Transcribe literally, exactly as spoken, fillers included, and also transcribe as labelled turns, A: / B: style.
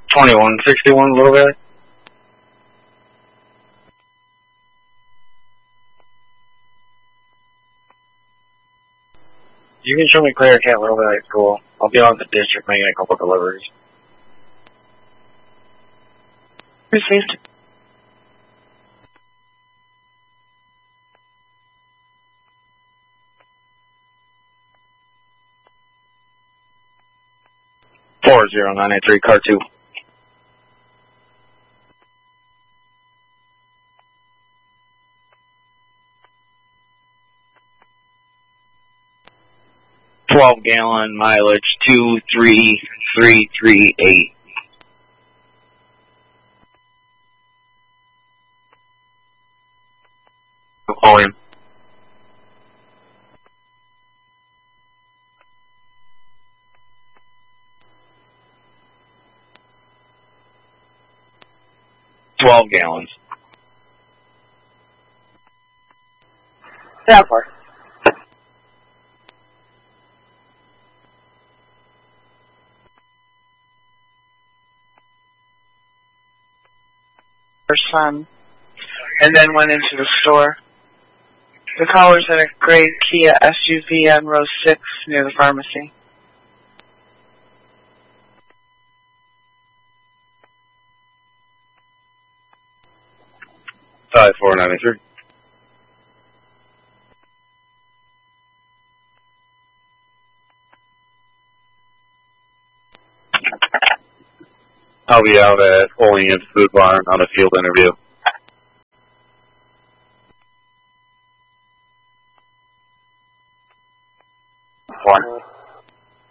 A: twenty-one sixty-one, little guy. You can show me clear cat, little guy, cool. I'll be on the district making a couple deliveries.
B: Received.
A: four zero nine eight three, car two. twelve gallon mileage, two three three three eight. Volume. twelve gallons.
B: Yeah, four. Her son, and then went into the store. The caller's in a gray Kia S U V on row six near the pharmacy.
A: five four nine eight three. I'll be out at Olean Food Barn on a field interview.